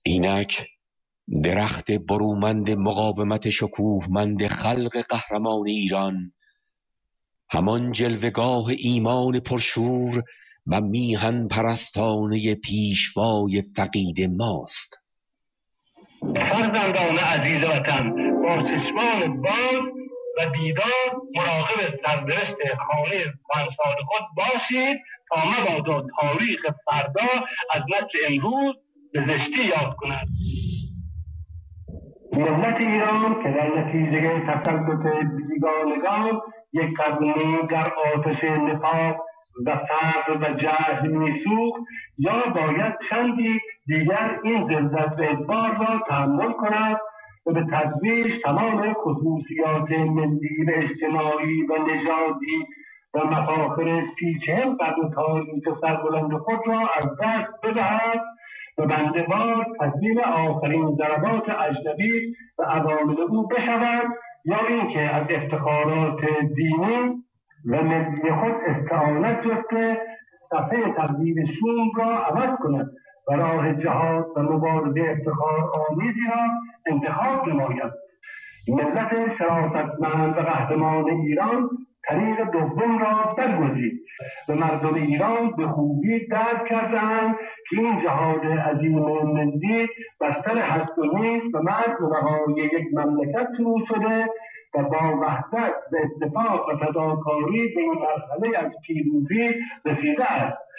اینک درخت برومند مقاومت شکوهمند خلق قهرمان ایران، همان جلوگاه ایمان پرشور و میهن پرستانه پیشوای فقید ماست. فرزندان عزیز وطن، با چشمان باز و بیدار مراقب سرنوشت خانه کهنسال خود باشید تا مبادا تاریخ فردا از نسل امروز به زشتی یاد کند. ملت ایران که در نتیجه تسلط بیگانگان یک قرن در آتش نفاق و فقر و جهل میسوخت، یا باید چندی دیگر این ذلت و ادبار را تحمل کند و به تدریج تمام خصوصیات ملی و اجتماعی و نژادی و مفاخر 40 قرن تاریخ سربلند خود را از دست بدهد و بنده‌وار تسلیم آخرین ضربات اجنبی و عوامل او بشود، یا اینکه از افتخارات دینی و ملی خود استعانت جسته صفحه تقدیر شوم را عوض کند و راه جهاد و مبارزه افتخار آمیزی را انتخاب نماید. ملت شرافتمند و قهرمان ایران طریق دوم را برگزید و مردم ایران به خوبی درک کردند که این جهاد عظیم ملی بستر هست و نیست و مرز و بقای یک مملکت شروع شده و با وحدت و اتفاق و فداکاری به این مرحله از پیروزی رسیده است.